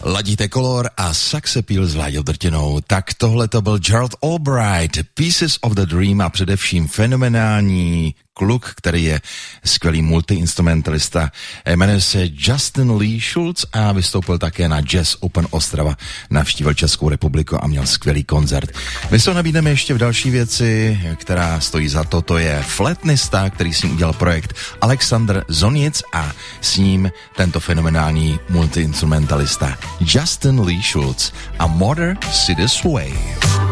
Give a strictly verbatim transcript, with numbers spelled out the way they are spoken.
Ladíte Color a Sex Appeal s Láďou Drtinou. Tak tohle to byl Gerald Albright, Pieces of the Dream a především fenomenální kluk, který je skvělý multiinstrumentalista. Jmenuje se Justin Lee Schulz a vystoupil také na Jazz Open Ostrava, navštívil Českou republiku a měl skvělý koncert. My se nabídneme ještě v další věci, která stojí za to, to je flétnista, který s ním udělal projekt Alexander Zonic a s ním tento fenomenální multiinstrumentalista Justin Lee Schulz a Mother See This Way.